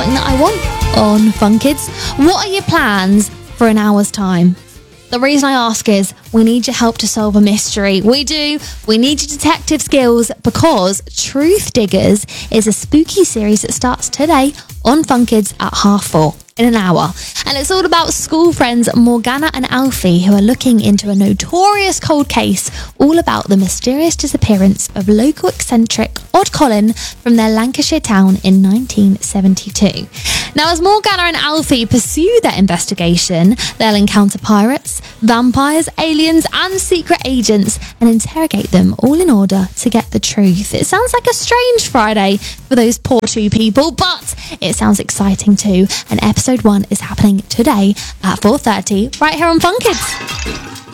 everything that I want on Fun Kids. What are your plans for an hour's time? The reason I ask is we need your help to solve a mystery. We do. We need your detective skills because Truth Diggers is a spooky series that starts today on Fun Kids at 4:30 in an hour. And it's all about school friends Morgana and Alfie who are looking into a notorious cold case all about the mysterious disappearance of local eccentric Odd Colin from their Lancashire town in 1972. Now, as Morgana and Alfie pursue their investigation, they'll encounter pirates, vampires, aliens, and secret agents and interrogate them all in order to get the truth. It sounds like a strange Friday for those poor two people, but it sounds exciting too. And episode 1 is happening today at 4:30 right here on Fun Kids.